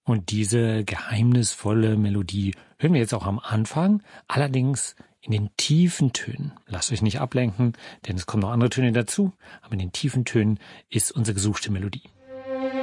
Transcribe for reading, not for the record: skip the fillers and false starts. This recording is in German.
Und diese geheimnisvolle Melodie hören wir jetzt auch am Anfang, allerdings in den tiefen Tönen. Lasst euch nicht ablenken, denn es kommen noch andere Töne dazu, aber in den tiefen Tönen ist unsere gesuchte Melodie.